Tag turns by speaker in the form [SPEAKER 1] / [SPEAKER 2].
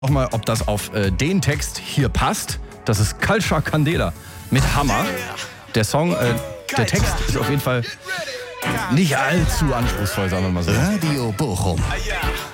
[SPEAKER 1] Auch mal, ob das auf den Text hier passt. Das ist Culture Candela mit Hammer. Der Song, der Text ist auf jeden Fall nicht allzu anspruchsvoll, sagen wir mal so.
[SPEAKER 2] Radio Bochum.